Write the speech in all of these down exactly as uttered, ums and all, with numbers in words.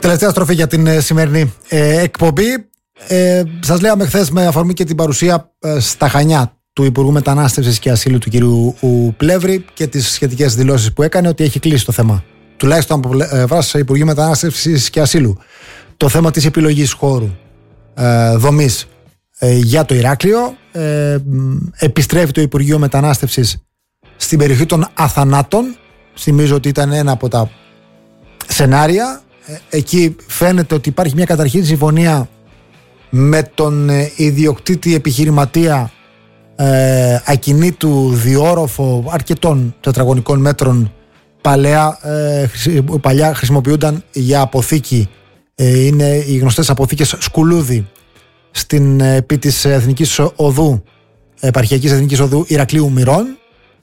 Τελευταία στροφή για την ε, σημερινή ε, εκπομπή. Ε, σας λέγαμε χθες με αφορμή και την παρουσία ε, στα Χανιά του Υπουργού Μετανάστευσης και Ασύλου του κ. Πλεύρη και τις σχετικές δηλώσεις που έκανε ότι έχει κλείσει το θέμα. Τουλάχιστον από πλευράς Υπουργείου Μετανάστευσης και Ασύλου. Το θέμα της επιλογής χώρου ε, δομής ε, για το Ηράκλειο. Ε, επιστρέφει το Υπουργείο Μετανάστευσης στην περιοχή των Αθανάτων. Θυμίζω ότι ήταν ένα από τα σενάρια. Ε, εκεί φαίνεται ότι υπάρχει μια καταρχήν συμφωνία με τον ε, ιδιοκτήτη επιχειρηματία ε, ακινήτου διόροφο αρκετών τετραγωνικών μέτρων. Παλαιά, ε, παλιά χρησιμοποιούνταν για αποθήκη. Ε, είναι οι γνωστές αποθήκες Σκουλούδη στην, επί της Εθνικής Οδού, Επαρχιακής Εθνικής Οδού Ηρακλείου Μυρών,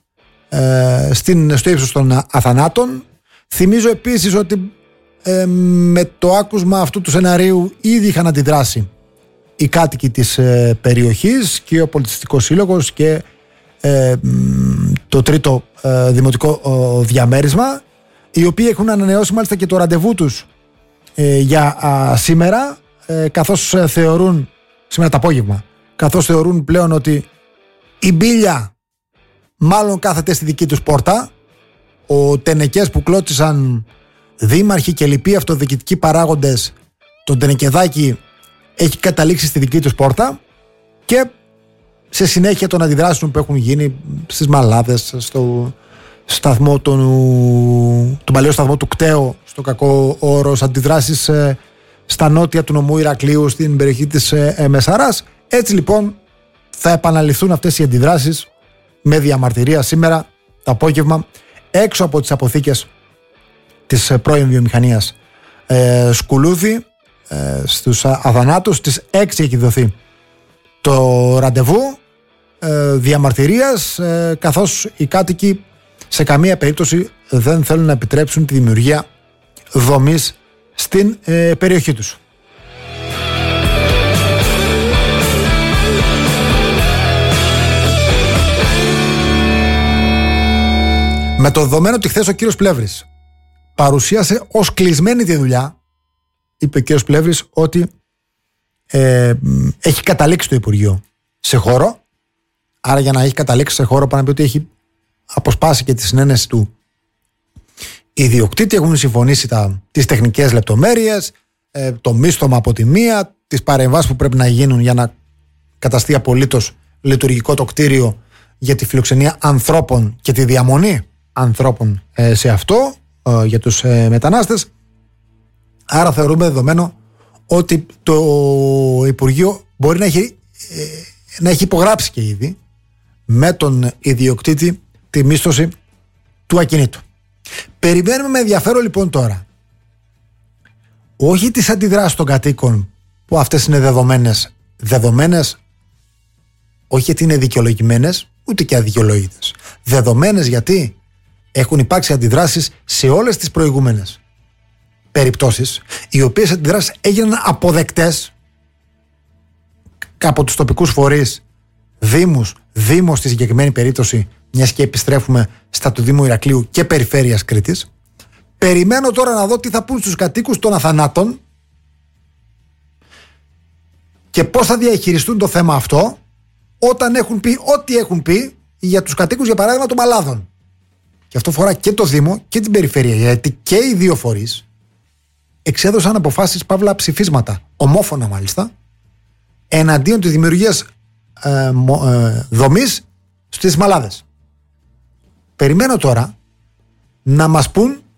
ε, στην, στο ύψος των Αθανάτων. Θυμίζω επίσης ότι ε, με το άκουσμα αυτού του σεναρίου ήδη είχαν αντιδράσει οι κάτοικοι της ε, περιοχής και ο Πολιτιστικός Σύλλογος και ε, το τρίτο ε, δημοτικό ε, διαμέρισμα, οι οποίοι έχουν ανανεώσει μάλιστα και το ραντεβού τους ε, για α, σήμερα, ε, καθώς ε, θεωρούν σήμερα το απόγευμα, καθώς θεωρούν πλέον ότι η μπίλια μάλλον κάθεται στη δική τους πόρτα. Ο τενεκές που κλώτσισαν δήμαρχοι και λοιποί αυτοδιοικητικοί παράγοντες, τον τενεκεδάκι έχει καταλήξει στη δική τους πόρτα, και σε συνέχεια των αντιδράσεων που έχουν γίνει στις Μαλάδες, στο σταθμό του, τον παλαιό σταθμό του Κταίο, στο κακό όρος, αντιδράσεις ε, στα νότια του νομού Ηρακλείου, στην περιοχή της ε, Μεσαράς. Έτσι λοιπόν θα επαναληφθούν αυτές οι αντιδράσεις με διαμαρτυρία σήμερα το απόγευμα έξω από τις αποθήκες της ε, πρώην βιομηχανίας ε, Σκουλούδη, ε, στους Αθανάτους. Στις έξι έχει δοθεί το ραντεβού ε, διαμαρτυρίας, ε, καθώς οι κάτοικοι σε καμία περίπτωση δεν θέλουν να επιτρέψουν τη δημιουργία δομής στην ε, περιοχή τους. Με το δεδομένο ότι χθες ο κύριος Πλεύρης παρουσίασε ως κλεισμένη τη δουλειά, είπε ο κύριος Πλεύρης ότι ε, έχει καταλήξει το Υπουργείο σε χώρο. Άρα για να έχει καταλήξει σε χώρο, πάνω να πει ότι έχει αποσπάσει και τη συνένεση του ιδιοκτήτη, έχουν συμφωνήσει τα, τις τεχνικές λεπτομέρειες, ε, το μίσθωμα από τη μία, τις παρεμβάσεις που πρέπει να γίνουν για να καταστεί απολύτως λειτουργικό το κτίριο για τη φιλοξενία ανθρώπων και τη διαμονή ανθρώπων ε, σε αυτό, ε, για τους ε, μετανάστες. Άρα θεωρούμε δεδομένο ότι το Υπουργείο μπορεί να έχει, ε, να έχει υπογράψει και ήδη με τον ιδιοκτήτη τη μίσθωση του ακινήτου. Περιμένουμε με ενδιαφέρον λοιπόν τώρα όχι τις αντιδράσεις των κατοίκων, που αυτές είναι δεδομένες, δεδομένες όχι γιατί είναι δικαιολογημένες ούτε και αδικαιολόγητες, δεδομένες γιατί έχουν υπάρξει αντιδράσεις σε όλες τις προηγούμενες περιπτώσεις, οι οποίες αντιδράσεις έγιναν αποδεκτές από τους τοπικούς φορείς, δήμους, δήμος στη συγκεκριμένη περίπτωση, μιας και επιστρέφουμε στα του Δήμου Ηρακλείου και Περιφέρειας Κρήτης. Περιμένω τώρα να δω τι θα πούν στους κατοίκους των Αθανάτων και πώς θα διαχειριστούν το θέμα αυτό όταν έχουν πει ό,τι έχουν πει για τους κατοίκους, για παράδειγμα, των Μαλάδων. Και αυτό φορά και το Δήμο και την Περιφέρεια, γιατί και οι δύο φορείς εξέδωσαν αποφάσεις, παύλα ψηφίσματα, ομόφωνα μάλιστα, εναντίον της δημιουργίας ε, ε, δομής στις Μαλάδες. Περιμένω τώρα να μας πούν